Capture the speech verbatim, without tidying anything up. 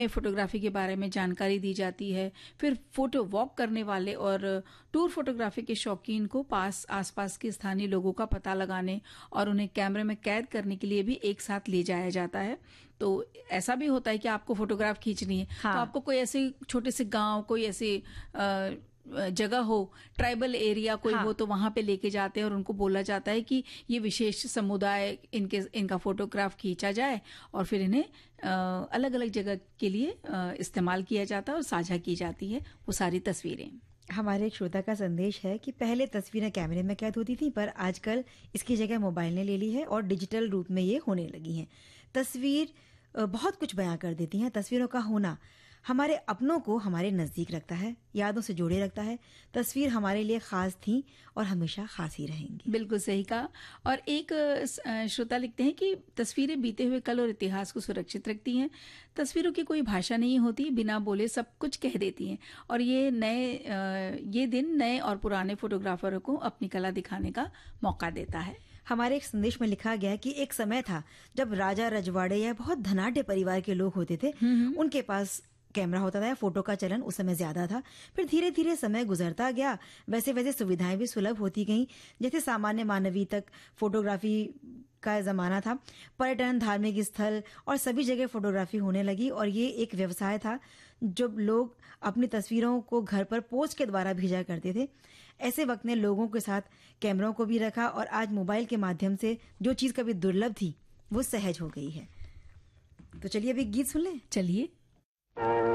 Photography के बारे में जानकारी दी जाती है। फिर फोटो वॉक करने वाले और टूर फोटोग्राफी के शौकीन को पास आसपास के स्थानीय लोगों का पता लगाने और उन्हें कैमरे में कैद करने के लिए भी एक साथ ले जाया जाता है। तो ऐसा भी होता है कि आपको फोटोग्राफ खींचनी है, हाँ। तो आपको कोई ऐसे छोटे से गांव, कोई ऐसे आ, जगह हो, ट्राइबल एरिया कोई हाँ। हो, तो वहां पे लेके जाते हैं और उनको बोला जाता है कि ये विशेष समुदाय इनके इनका फोटोग्राफ खींचा जाए और फिर इन्हें अलग अलग जगह के लिए आ, इस्तेमाल किया जाता है और साझा की जाती है वो सारी तस्वीरें। हमारे एक श्रोता का संदेश है कि पहले तस्वीरें कैमरे में कैद होती थी, पर आजकल इसकी जगह मोबाइल ने ले ली है और डिजिटल रूप में ये होने लगी हैं। तस्वीर बहुत कुछ बयां कर देती हैं। तस्वीरों का होना हमारे अपनों को हमारे नजदीक रखता है, यादों से जोड़े रखता है। तस्वीर हमारे लिए खास थी और हमेशा खास ही रहेंगी। बिल्कुल सही कहा। और एक श्रोता लिखते हैं कि तस्वीरें बीते हुए कल और इतिहास को सुरक्षित रखती हैं। तस्वीरों की कोई भाषा नहीं होती, बिना बोले सब कुछ कह देती हैं और ये नए ये दिन नए और पुराने फोटोग्राफरों को अपनी कला दिखाने का मौका देता है। हमारे एक संदेश में लिखा गया कि एक समय था जब राजा रजवाड़े या बहुत धनाढ्य परिवार के लोग होते थे, उनके पास कैमरा होता था, फोटो का चलन उस समय ज्यादा था। फिर धीरे धीरे समय गुजरता गया, वैसे वैसे सुविधाएं भी सुलभ होती गईं। जैसे सामान्य मानवीय तक फोटोग्राफी का जमाना था, पर्यटन, धार्मिक स्थल और सभी जगह फोटोग्राफी होने लगी और ये एक व्यवसाय था जब लोग अपनी तस्वीरों को घर पर पोस्ट के द्वारा भेजा करते थे। ऐसे वक्त ने लोगों के साथ कैमरों को भी रखा और आज मोबाइल के माध्यम से जो चीज कभी दुर्लभ थी वो सहज हो गई है। तो चलिए अभी गीत सुन लें। चलिए।